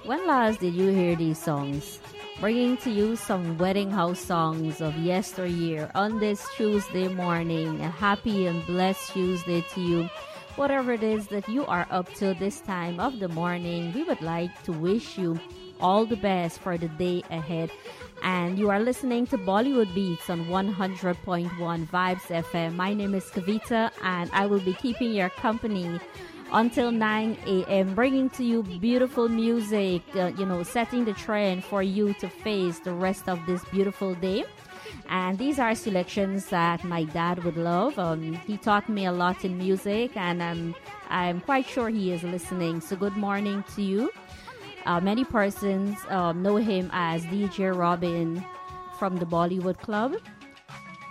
When last did you hear these songs? Bringing to you some wedding house songs of yesteryear on this Tuesday morning. A happy and blessed Tuesday to you. Whatever it is that you are up to this time of the morning, we would like to wish you all the best for the day ahead. And you are listening to Bollywood Beats on 100.1 Vibes FM. My name is Kavita, and I will be keeping your company until 9 a.m., bringing to you beautiful music, setting the trend for you to face the rest of this beautiful day. And these are selections that my dad would love. He taught me a lot in music, and I'm quite sure he is listening. So good morning to you. Many persons know him as DJ Robin from the Bollywood Club.